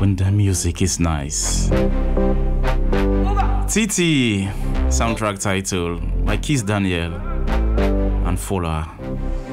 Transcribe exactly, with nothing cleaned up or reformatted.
when the music is nice. T T, soundtrack title by Kiss Daniel and Fola.